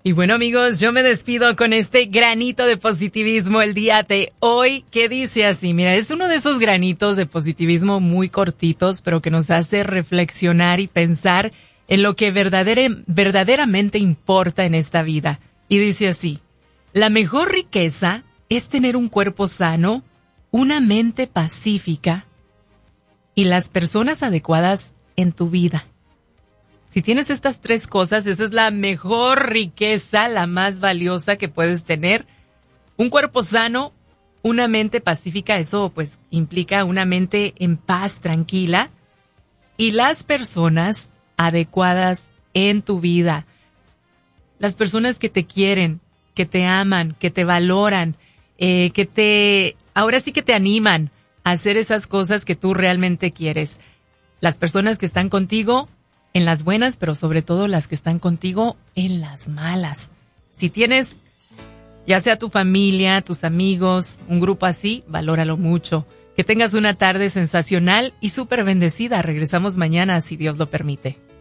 Y bueno, amigos, yo me despido con este granito de positivismo el día de hoy, que dice así. Mira, es uno de esos granitos de positivismo muy cortitos, pero que nos hace reflexionar y pensar en lo que verdaderamente importa en esta vida. Y dice así: la mejor riqueza es tener un cuerpo sano, una mente pacífica y las personas adecuadas en tu vida. Si tienes estas tres cosas, esa es la mejor riqueza, la más valiosa que puedes tener. Un cuerpo sano, una mente pacífica, eso pues implica una mente en paz, tranquila, y las personas adecuadas en tu vida. Las personas que te quieren, que te aman, que te valoran, ahora sí que te animan a hacer esas cosas que tú realmente quieres. Las personas que están contigo en las buenas, pero sobre todo las que están contigo en las malas. Si tienes, ya sea tu familia, tus amigos, un grupo así, valóralo mucho. Que tengas una tarde sensacional y súper bendecida. Regresamos mañana, si Dios lo permite.